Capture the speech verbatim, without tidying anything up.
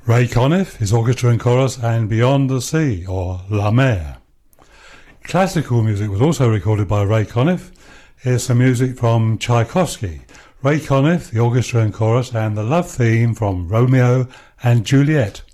Ray Conniff, his orchestra and chorus, and Beyond the Sea, or La Mer. Classical music was also recorded by Ray Conniff. Here's some music from Tchaikovsky, Ray Conniff, the orchestra and chorus, and the love theme from Romeo and Juliet.